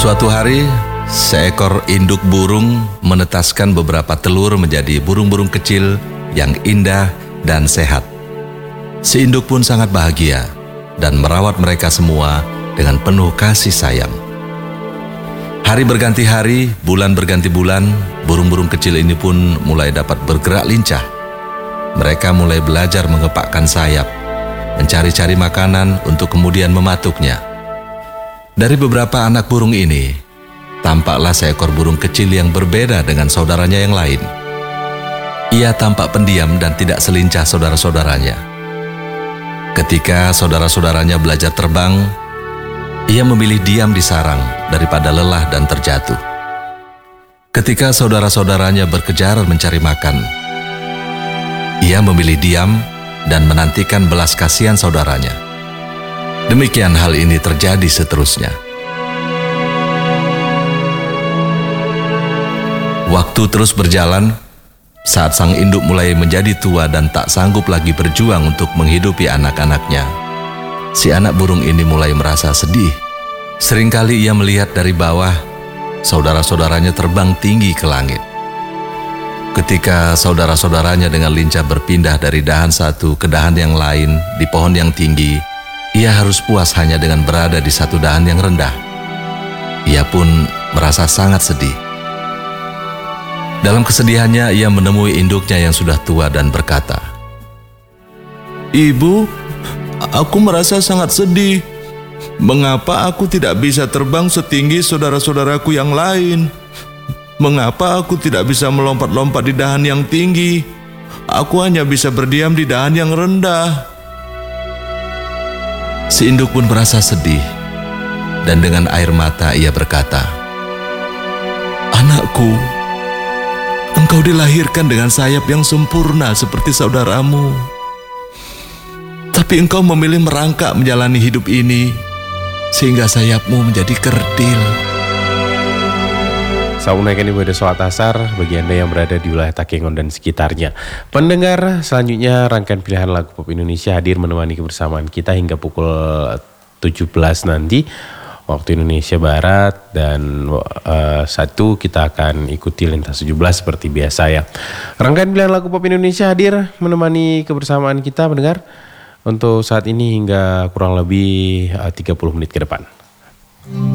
Suatu hari, seekor induk burung menetaskan beberapa telur menjadi burung-burung kecil yang indah dan sehat. Si induk pun sangat bahagia dan merawat mereka semua dengan penuh kasih sayang. Hari berganti hari, bulan berganti bulan, burung-burung kecil ini pun mulai dapat bergerak lincah. Mereka mulai belajar mengepakkan sayap, mencari-cari makanan untuk kemudian mematuknya. Dari beberapa anak burung ini, tampaklah seekor burung kecil yang berbeda dengan saudaranya yang lain. Ia tampak pendiam dan tidak selincah saudara-saudaranya. Ketika saudara-saudaranya belajar terbang, ia memilih diam di sarang daripada lelah dan terjatuh. Ketika saudara-saudaranya berkejar mencari makan, ia memilih diam dan menantikan belas kasihan saudaranya. Demikian hal ini terjadi seterusnya. Waktu terus berjalan, saat sang induk mulai menjadi tua dan tak sanggup lagi berjuang untuk menghidupi anak-anaknya. Si anak burung ini mulai merasa sedih. Seringkali ia melihat dari bawah, saudara-saudaranya terbang tinggi ke langit. Ketika saudara-saudaranya dengan lincah berpindah dari dahan satu ke dahan yang lain di pohon yang tinggi, ia harus puas hanya dengan berada di satu dahan yang rendah. Ia pun merasa sangat sedih. Dalam kesedihannya, ia menemui induknya yang sudah tua dan berkata, "Ibu, aku merasa sangat sedih. Mengapa aku tidak bisa terbang setinggi saudara-saudaraku yang lain? Mengapa aku tidak bisa melompat-lompat di dahan yang tinggi? Aku hanya bisa berdiam di dahan yang rendah." Si induk pun merasa sedih, dan dengan air mata ia berkata, "Anakku, engkau dilahirkan dengan sayap yang sempurna seperti saudaramu. Tapi engkau memilih merangkak menjalani hidup ini, sehingga sayapmu menjadi kerdil." Selamat menunaikan ibadah sholat asar bagi Anda yang berada di wilayah Takengon dan sekitarnya. Pendengar, selanjutnya rangkaian pilihan lagu pop Indonesia hadir menemani kebersamaan kita hingga pukul 17 nanti waktu Indonesia Barat, dan satu kita akan ikuti lintas 17 seperti biasa ya. Rangkaian pilihan lagu pop Indonesia hadir menemani kebersamaan kita pendengar untuk saat ini hingga kurang lebih 30 menit ke depan.